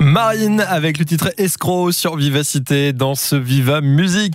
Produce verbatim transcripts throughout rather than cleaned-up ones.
Marine avec le titre Escroc sur Vivacité dans ce Viva Musique.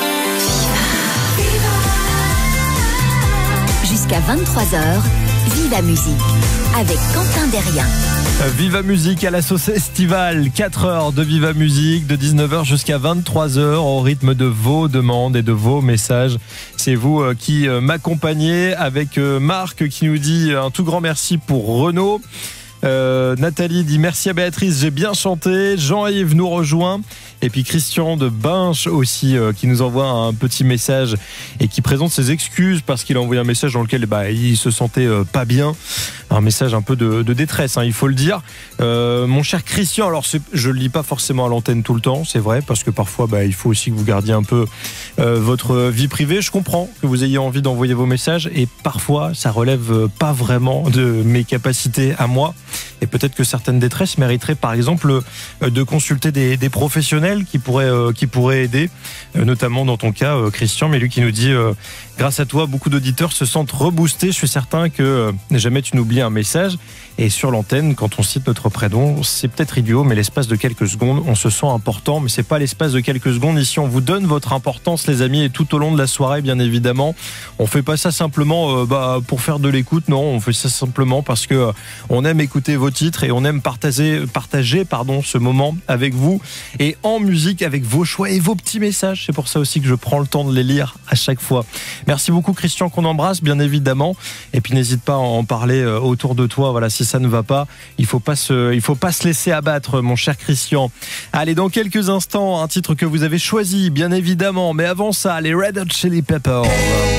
Jusqu'à vingt-trois heures, Viva Musique avec Quentin Derrien. Viva Musique à la sauce estivale, quatre heures de Viva Musique, de dix-neuf heures jusqu'à vingt-trois heures au rythme de vos demandes et de vos messages. C'est vous qui m'accompagnez avec Marc qui nous dit un tout grand merci pour Renaud. Euh, Nathalie dit merci à Béatrice, j'ai bien chanté. Jean-Yves nous rejoint. Et puis Christian de Binche aussi euh, qui nous envoie un petit message et qui présente ses excuses parce qu'il a envoyé un message dans lequel bah, il se sentait euh, pas bien. Un message un peu de, de détresse, hein, il faut le dire. Euh, mon cher Christian, alors c'est, je le lis pas forcément à l'antenne tout le temps, c'est vrai, parce que parfois bah, il faut aussi que vous gardiez un peu euh, votre vie privée. Je comprends que vous ayez envie d'envoyer vos messages et parfois ça relève pas vraiment de mes capacités à moi. Et peut-être que certaines détresses mériteraient par exemple de consulter des, des professionnels qui pourraient, euh, qui pourraient aider, euh, notamment dans ton cas euh, Christian, mais lui qui nous dit euh, grâce à toi beaucoup d'auditeurs se sentent reboostés. Je suis certain que euh, jamais tu n'oublies un message et sur l'antenne quand on cite notre prénom c'est peut-être idiot mais l'espace de quelques secondes on se sent important, mais c'est pas l'espace de quelques secondes ici, on vous donne votre importance les amis et tout au long de la soirée bien évidemment. On fait pas ça simplement euh, bah, pour faire de l'écoute, non, on fait ça simplement parce que euh, on aime écouter vos titres et on aime partager, partager pardon, ce moment avec vous et en musique avec vos choix et vos petits messages. C'est pour ça aussi que je prends le temps de les lire à chaque fois. Merci beaucoup Christian qu'on embrasse bien évidemment et puis n'hésite pas à en parler autour de toi. Voilà, si ça ne va pas, il faut pas se, il faut pas se laisser abattre mon cher Christian. Allez, dans quelques instants, un titre que vous avez choisi bien évidemment, mais avant ça, les Red Hot Chili Peppers.